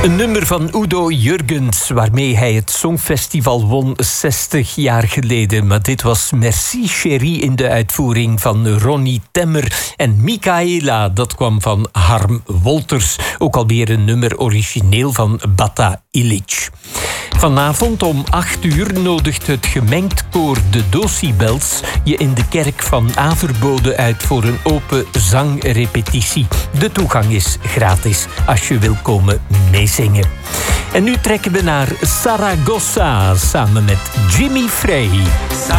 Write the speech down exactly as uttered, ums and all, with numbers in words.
Een nummer van Udo Jurgens, waarmee hij het Songfestival won zestig jaar geleden. Maar dit was Merci Chérie in de uitvoering van Ronnie Temmer. En Michaela, dat kwam van Harm Wolters. Ook alweer een nummer origineel van Bata Ilic. Vanavond om acht uur nodigt het gemengd koor De Docibels je in de kerk van Averbode uit voor een open zangrepetitie. De toegang is gratis als je wil komen meezingen. En nu trekken we naar Zaragoza samen met Jimmy Frey.